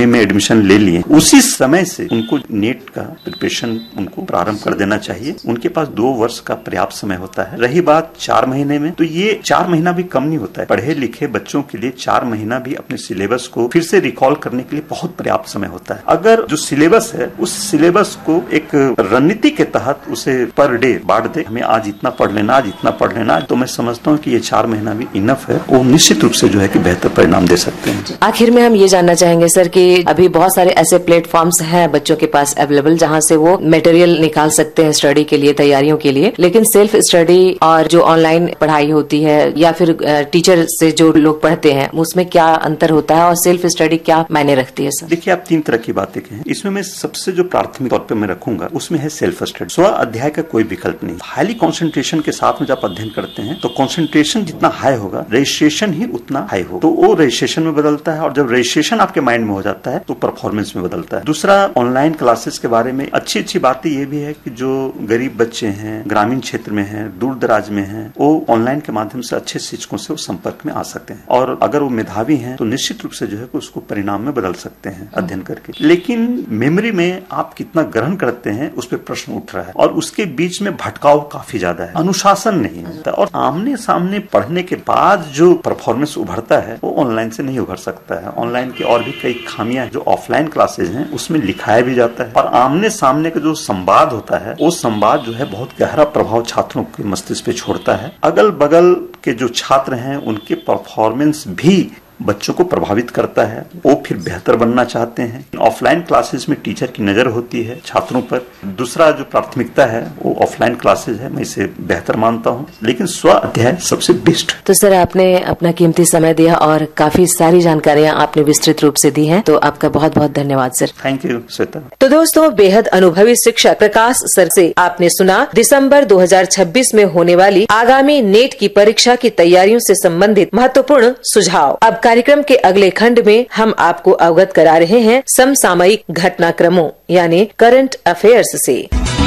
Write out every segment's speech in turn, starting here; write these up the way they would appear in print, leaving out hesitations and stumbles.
MA में admission ले लिए, उसी समय से उनको नेट का प्रिपरेशन उनको प्रारंभ कर देना चाहिए। उनके पास 2 वर्ष का पर्याप्त समय होता है। रही बात 4 महीने में, तो ये 4 महीना भी कम नहीं होता है। पढ़े लिखे बच्चों के लिए 4 महीना भी अपने सिलेबस को फिर से रिकॉल करने के लिए बहुत पर्याप्त समय होता है। अगर जो सिलेबस है उस सिलेबस को एक रणनीति के तहत उसे पर डे बांट दे, हमें आज इतना पढ़ लेना, आज इतना पढ़ लेना, तो मैं समझता हूँ कि ये 4 महीना भी इनफ है। वो निश्चित रूप से जो है कि बेहतर परिणाम दे सकते हैं। आखिर में हम ये जानना चाहेंगे सर कि अभी बहुत सारे ऐसे प्लेटफॉर्म्स हैं बच्चों के पास अवेलेबल जहाँ से वो मटेरियल निकाल सकते हैं स्टडी के लिए, तैयारियों के लिए, लेकिन सेल्फ स्टडी और जो ऑनलाइन पढ़ाई होती है या फिर टीचर से जो लोग पढ़ते हैं उसमें क्या अंतर होता है और सेल्फ स्टडी क्या मायने रखती है सर? देखिए, आप 3 तरह की बातें कहें, इसमें मैं सबसे जो प्राथमिक तौर पे मैं रखूंगा उसमें है सेल्फ स्टडी। स्व अध्याय का कोई विकल्प नहीं। हाईली कॉन्सेंट्रेशन के साथ में जब आप अध्ययन करते हैं तो कॉन्सेंट्रेशन जितना हाई होगा रजिस्ट्रेशन ही उतना हाई हो, तो वो रजिस्ट्रेशन में बदलता है, और जब रजिस्ट्रेशन आपके माइंड में हो जाता है तो परफॉर्मेंस में बदलता है। दूसरा, ऑनलाइन क्लासेस के बारे में अच्छी बातें ये भी है कि जो गरीब बच्चे हैं, ग्रामीण क्षेत्र में हैं, दूर दराज में हैं, वो ऑनलाइन के माध्यम से अच्छे शिक्षकों से संपर्क में आ सकते हैं, और अगर वो मेधावी हैं तो निश्चित रूप से जो है कि उसको परिणाम में बदल सकते हैं अध्ययन करके। लेकिन मेमोरी में आप कितना ग्रहण करते हैं उस पर प्रश्न उठ रहा है, और उसके बीच में भटकाव काफी ज्यादा है, अनुशासन नहीं होता, और आमने सामने पढ़ने के बाद जो परफॉर्मेंस उभरता है वो ऑनलाइन से नहीं उभर सकता है। ऑनलाइन की और भी कई खामियां जो ऑफलाइन क्लासेज हैं उसमें लिखाया भी जाता है, और आमने सामने का जो संवाद होता है वो संवाद जो है बहुत गहरा प्रभाव छात्रों के मस्तिष्क पे छोड़ता है। अगल बगल के जो छात्र हैं उनके परफॉर्मेंस भी बच्चों को प्रभावित करता है, वो फिर बेहतर बनना चाहते हैं। ऑफलाइन क्लासेस में टीचर की नजर होती है छात्रों पर। दूसरा जो प्राथमिकता है वो ऑफलाइन क्लासेस है, मैं इसे बेहतर मानता हूँ, लेकिन स्व अध्याय सबसे बेस्ट। तो सर, आपने अपना कीमती समय दिया और काफी सारी जानकारियाँ आपने विस्तृत रूप से दी हैं, तो आपका बहुत बहुत धन्यवाद सर। Thank you Shweta. तो दोस्तों, बेहद अनुभवी शिक्षक प्रकाश सर से आपने सुना दिसंबर 2026 में होने वाली आगामी नेट की परीक्षा की तैयारियों से संबंधित महत्वपूर्ण सुझाव। अब कार्यक्रम के अगले खंड में हम आपको अवगत करा रहे हैं समसामयिक घटनाक्रमों यानी करंट अफेयर्स से।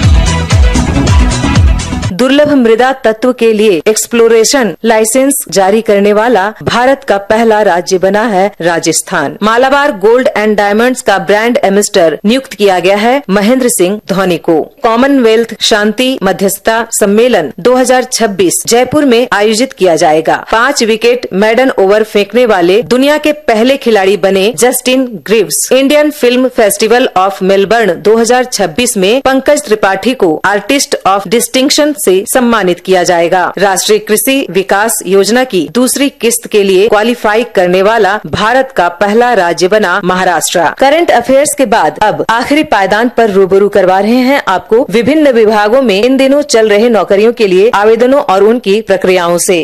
दुर्लभ मृदा तत्व के लिए एक्सप्लोरेशन लाइसेंस जारी करने वाला भारत का पहला राज्य बना है Rajasthan. Malabar gold and diamonds का ब्रांड एम्बेसडर नियुक्त किया गया है महेंद्र सिंह धोनी को। कॉमनवेल्थ शांति मध्यस्थता सम्मेलन 2026 जयपुर में आयोजित किया जाएगा। 5 विकेट मैडन ओवर फेंकने वाले दुनिया के पहले खिलाड़ी बने Justin Greaves. Indian film festival of Melbourne 2026 में पंकज त्रिपाठी को आर्टिस्ट ऑफ डिस्टिंक्शन से सम्मानित किया जाएगा। राष्ट्रीय कृषि विकास योजना की दूसरी किस्त के लिए क्वालिफाई करने वाला भारत का पहला राज्य बना महाराष्ट्र। करंट अफेयर्स के बाद अब आखिरी पायदान पर रूबरू करवा रहे हैं आपको विभिन्न विभागों में इन दिनों चल रहे नौकरियों के लिए आवेदनों और उनकी प्रक्रियाओं से।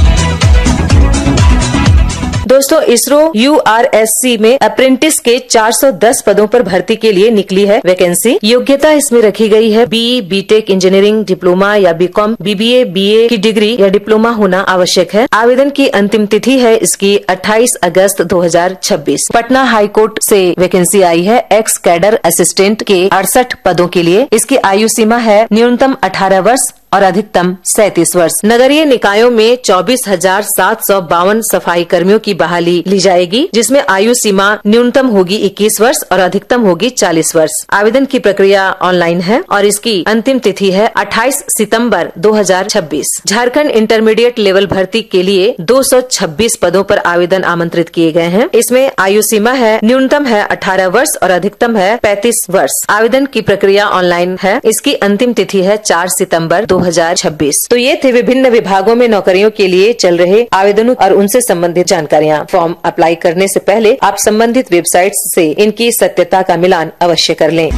दोस्तों, इसरो URSC में अप्रेंटिस के 410 पदों पर भर्ती के लिए निकली है वैकेंसी। योग्यता इसमें रखी गई है BE, BTech, इंजीनियरिंग, डिप्लोमा या BCom, BBA, BA की डिग्री या डिप्लोमा होना आवश्यक है। आवेदन की अंतिम तिथि है इसकी 28 अगस्त 2026। पटना हाई कोर्ट से वैकेंसी आई है एक्स कैडर असिस्टेंट के 68 पदों के लिए। इसकी आयु सीमा है न्यूनतम 18 वर्ष और अधिकतम 37 वर्ष। नगरीय निकायों में 24,752 सफाई कर्मियों की बहाली ली जाएगी, जिसमें आयु सीमा न्यूनतम होगी 21 वर्ष और अधिकतम होगी 40 वर्ष। आवेदन की प्रक्रिया ऑनलाइन है और इसकी अंतिम तिथि है 28 सितंबर 2026। झारखंड इंटरमीडिएट लेवल भर्ती के लिए 226 पदों पर आवेदन आमंत्रित किए गए हैं। इसमें आयु सीमा है न्यूनतम है 18 वर्ष और अधिकतम है 35 वर्ष। आवेदन की प्रक्रिया ऑनलाइन है। इसकी अंतिम तिथि है 4 सितंबर 2026। तो ये थे विभिन्न विभागों में नौकरियों के लिए चल रहे आवेदनों और उनसे संबंधित जानकारियाँ। फॉर्म अप्लाई करने से पहले आप संबंधित वेबसाइट्स से इनकी सत्यता का मिलान अवश्य कर लें।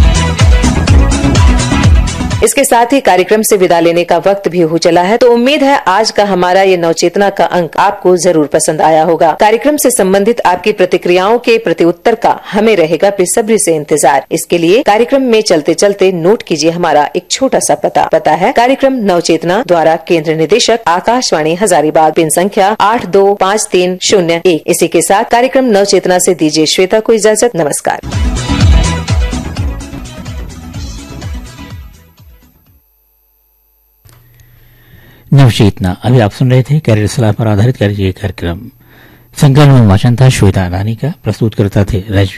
इसके साथ ही कार्यक्रम से विदा लेने का वक्त भी हो चला है, तो उम्मीद है आज का हमारा ये नवचेतना का अंक आपको जरूर पसंद आया होगा। कार्यक्रम से संबंधित आपकी प्रतिक्रियाओं के प्रति उत्तर का हमें रहेगा बेसब्री से इंतजार। इसके लिए कार्यक्रम में चलते चलते नोट कीजिए हमारा एक छोटा सा पता है कार्यक्रम नवचेतना द्वारा केंद्र निदेशक आकाशवाणी हजारीबाग, पिन संख्या 825301। इसी के साथ कार्यक्रम नवचेतना से दीजिए श्वेता को इजाजत। नमस्कार। नवचेतना अभी आप सुन रहे थे कैरियर सलाह पर आधारित कार्यक्रम। संकलन में वाचन था श्वेता रानी का, प्रस्तुत करता थे